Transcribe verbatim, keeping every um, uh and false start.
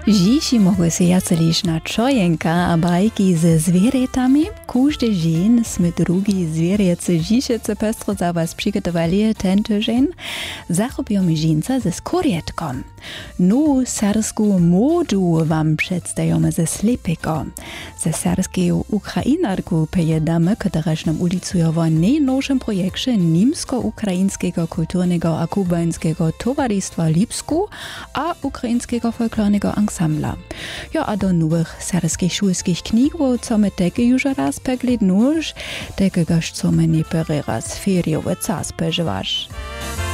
Dziś mogły się jacelić na czojenka a bajki ze zwierzętami. Każdy dzień sme drugi zwierzęcy dzisiece pestro za was przygotowali ten tydzień. Zachopiamy dżinca ze skorietką. No sersku modu wam przedstawiamy ze slepego. Ze serskiego Ukrainarku pojedamy, któraż nam ulicują w najnowszym projekcie Niemsko-Ukraińskiego Kulturnego a Kubańskiego Towarzystwa Lipsku a Ukraińskiego Folklornego Ensembla. Ja, a do nowych serskich szulskich knigów, co my teke już raz peglid nóż, teke gość co my nie pery raz feriowe czas przeżywasz.